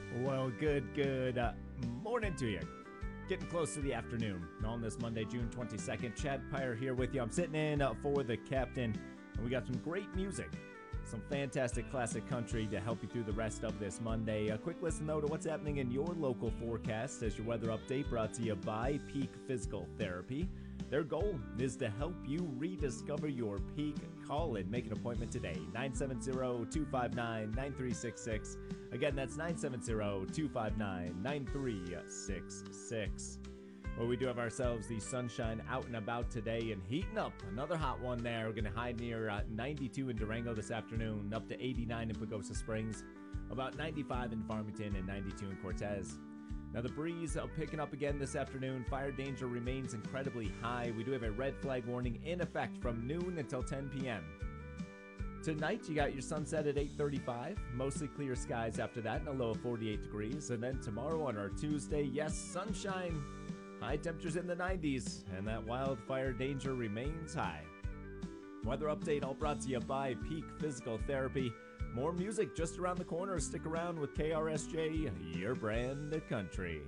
Well, good morning to you. Getting close to the afternoon on this Monday, June 22nd. Chad Pyre here with you. I'm sitting in for the captain, and we got some great music, some fantastic classic country to help you through the rest of this Monday. A quick listen, though, to what's happening in your local forecast as your weather update brought to you by Peak Physical Therapy. Their goal is to help you rediscover your peak. Call and make an appointment today. 970-259-9366. Again, that's 970-259-9366. Well, we do have ourselves the sunshine out and about today and heating up. Another hot one there. We're going to high near 92 in Durango this afternoon, up to 89 in Pagosa Springs, about 95 in Farmington, and 92 in Cortez. Now, the breeze picking up again this afternoon. Fire danger remains incredibly high. We do have a red flag warning in effect from noon until 10 p.m. Tonight, you got your sunset at 8:35. Mostly clear skies after that and a low of 48 degrees. And then tomorrow on our Tuesday, yes, sunshine. High temperatures in the 90s. And that wildfire danger remains high. Weather update all brought to you by Peak Physical Therapy. More music just around the corner. Stick around with KRSJ, your brand of country.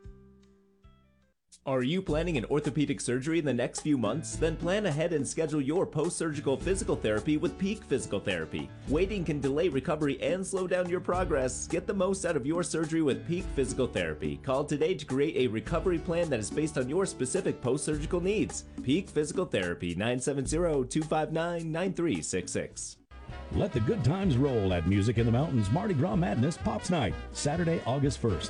Are you planning an orthopedic surgery in the next few months? Then plan ahead and schedule your post-surgical physical therapy with Peak Physical Therapy. Waiting can delay recovery and slow down your progress. Get the most out of your surgery with Peak Physical Therapy. Call today to create a recovery plan that is based on your specific post-surgical needs. Peak Physical Therapy, 970-259-9366. Let the good times roll at Music in the Mountains Mardi Gras Madness Pops Night, Saturday, August 1st.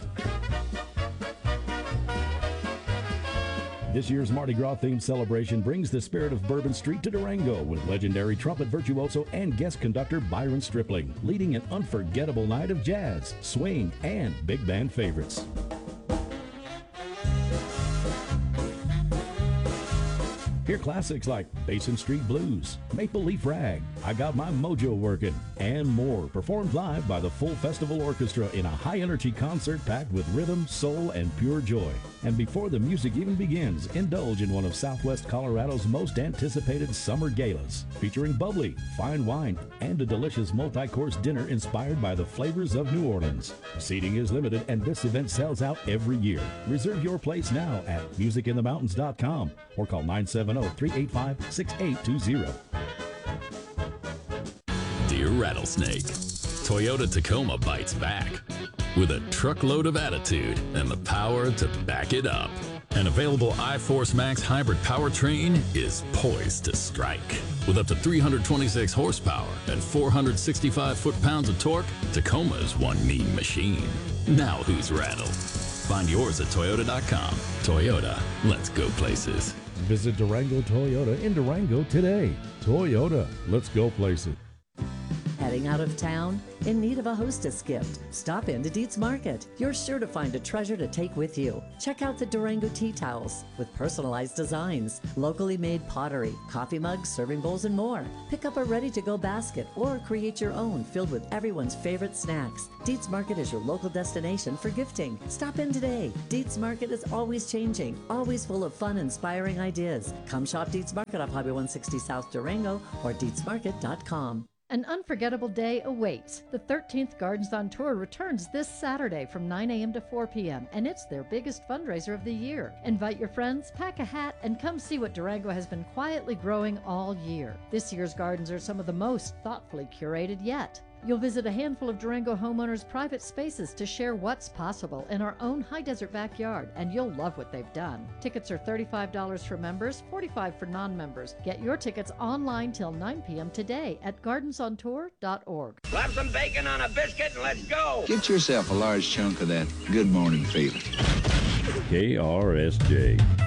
This year's Mardi Gras themed celebration brings the spirit of Bourbon Street to Durango with legendary trumpet virtuoso and guest conductor Byron Stripling, leading an unforgettable night of jazz, swing, and big band favorites. Hear classics like Basin Street Blues, Maple Leaf Rag, I Got My Mojo Workin', and more, performed live by the full festival orchestra in a high-energy concert packed with rhythm, soul, and pure joy. And before the music even begins, indulge in one of Southwest Colorado's most anticipated summer galas, featuring bubbly, fine wine, and a delicious multi-course dinner inspired by the flavors of New Orleans. Seating is limited, and this event sells out every year. Reserve your place now at musicinthemountains.com or call 970-385-6820. Dear Rattlesnake, Toyota Tacoma bites back with a truckload of attitude and the power to back it up. An available iForce Max hybrid powertrain is poised to strike. With up to 326 horsepower and 465 foot-pounds of torque, Tacoma is one mean machine. Now who's rattled? Find yours at Toyota.com. Toyota, let's go places. Visit Durango Toyota in Durango today. Toyota, let's go places. Heading out of town? In need of a hostess gift? Stop into Dietz Market. You're sure to find a treasure to take with you. Check out the Durango tea towels with personalized designs, locally made pottery, coffee mugs, serving bowls, and more. Pick up a ready-to-go basket or create your own filled with everyone's favorite snacks. Dietz Market is your local destination for gifting. Stop in today. Dietz Market is always changing, always full of fun, inspiring ideas. Come shop Dietz Market off Highway 160 South Durango or DietzMarket.com. An unforgettable day awaits. The 13th Gardens on Tour returns this Saturday from 9 a.m. to 4 p.m., and it's their biggest fundraiser of the year. Invite your friends, pack a hat, and come see what Durango has been quietly growing all year. This year's gardens are some of the most thoughtfully curated yet. You'll visit a handful of Durango homeowners' private spaces to share what's possible in our own high desert backyard, and you'll love what they've done. Tickets are $35 for members, $45 for non-members. Get your tickets online till 9 p.m. today at gardensontour.org. Slap some bacon on a biscuit and let's go! Get yourself a large chunk of that good morning feeling. KRSJ.